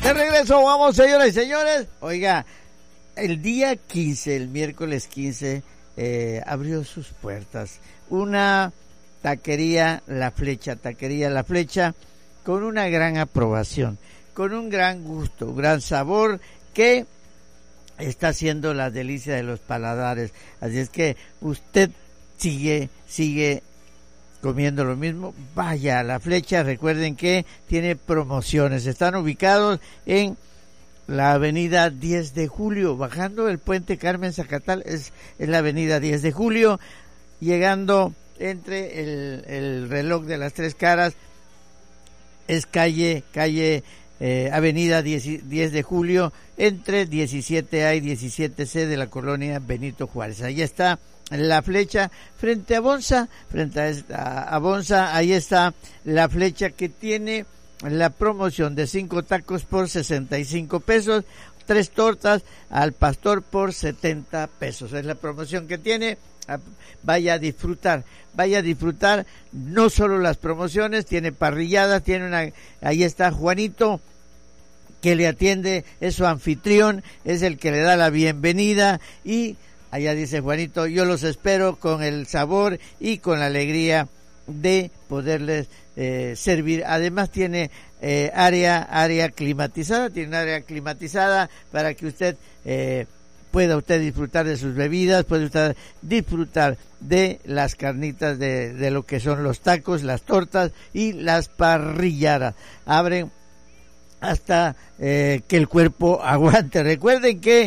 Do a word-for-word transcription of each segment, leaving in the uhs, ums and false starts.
De regreso, vamos, señoras y señores. Oiga, el día quince, el miércoles quince, eh, abrió sus puertas una taquería La Flecha, taquería La Flecha, con una gran aprobación, con un gran gusto, un gran sabor que está haciendo la delicia de los paladares. Así es que usted sigue, sigue comiendo lo mismo, vaya a La Flecha. Recuerden que tiene promociones. Están ubicados en la avenida diez de julio, bajando el puente Carmen Zacatal, es, es la avenida diez de julio, llegando entre el, el reloj de las tres caras, es calle, calle, eh, avenida diez de julio, entre diecisiete A y diecisiete C de la colonia Benito Juárez. Ahí está La Flecha, frente a Bonsa, frente a, esta, a Bonsa, ahí está La Flecha, que tiene la promoción de cinco tacos por sesenta y cinco pesos, tres tortas al pastor por setenta pesos. Es la promoción que tiene. Vaya a disfrutar, vaya a disfrutar no solo las promociones, tiene parrilladas, tiene una, ahí está Juanito, que le atiende, es su anfitrión, es el que le da la bienvenida, y allá dice Juanito, yo los espero con el sabor y con la alegría de poderles eh, servir. Además tiene eh, área área climatizada, tiene un área climatizada para que usted eh, pueda usted disfrutar de sus bebidas, puede usted disfrutar de las carnitas, de, de lo que son los tacos, las tortas y las parrilladas. Abren hasta eh, que el cuerpo aguante. Recuerden que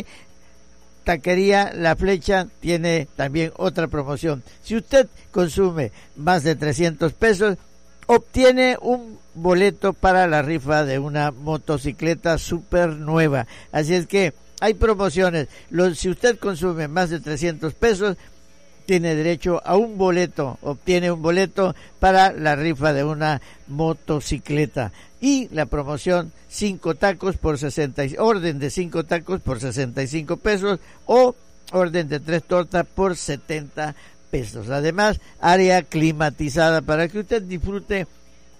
Taquería La Flecha tiene también otra promoción. Si usted consume más de trescientos pesos, obtiene un boleto para la rifa de una motocicleta súper nueva. Así es que hay promociones. Los, si usted consume más de trescientos pesos, tiene derecho a un boleto, obtiene un boleto para la rifa de una motocicleta. Y la promoción, cinco tacos por sesenta, orden de cinco tacos por sesenta y cinco pesos o orden de tres tortas por setenta pesos. Además, área climatizada para que usted disfrute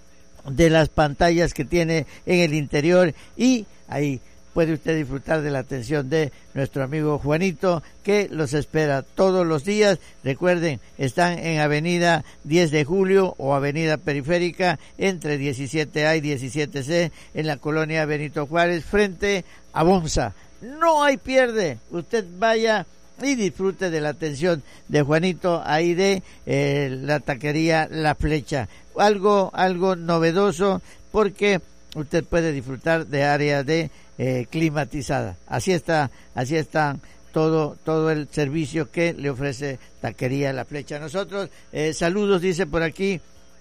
de las pantallas que tiene en el interior, y ahí puede usted disfrutar de la atención de nuestro amigo Juanito, que los espera todos los días. Recuerden, están en avenida diez de julio o avenida periférica, entre diecisiete A y diecisiete C, en la colonia Benito Juárez, frente a Bonsa. No hay pierde, usted vaya y disfrute de la atención de Juanito, ahí de eh, la taquería La Flecha. Algo, algo novedoso, porque usted puede disfrutar de área de Eh, climatizada. Así está, así está todo todo el servicio que le ofrece Taquería La Flecha. Nosotros, eh, saludos, dice por aquí,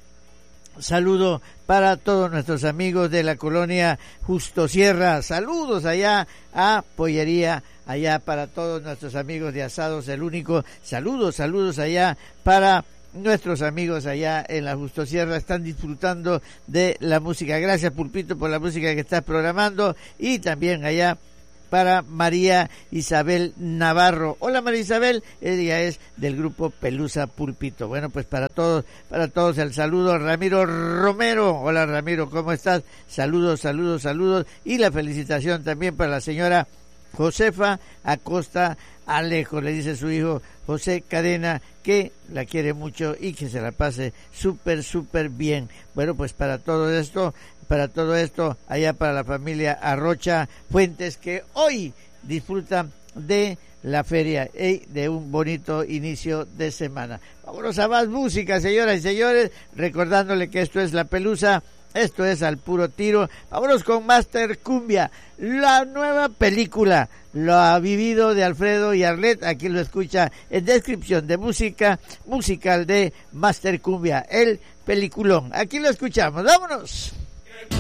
saludo para todos nuestros amigos de la colonia Justo Sierra, saludos allá a Pollería, allá para todos nuestros amigos de Asados El Único, saludos, saludos allá para nuestros amigos allá en la Justo Sierra, están disfrutando de la música. Gracias, Pulpito, por la música que estás programando. Y también allá para María Isabel Navarro. Hola, María Isabel, ella es del grupo Pelusa Pulpito. Bueno, pues para todos, para todos el saludo. Ramiro Romero, hola Ramiro, ¿cómo estás? Saludos, saludos, saludos. Y la felicitación también para la señora Josefa Acosta Alejo, le dice su hijo José Cadena, que la quiere mucho y que se la pase súper, súper bien. Bueno, pues para todo esto, para todo esto, allá para la familia Arrocha Fuentes, que hoy disfrutan de la feria y de un bonito inicio de semana. Vámonos a más música, señoras y señores, recordándole que esto es La Pelusa. Esto es Al Puro Tiro. Vámonos con Master Cumbia, la nueva película, lo ha vivido de Alfredo y Arlet. Aquí lo escucha en descripción de música musical de Master Cumbia, el peliculón. Aquí lo escuchamos. ¡Vámonos!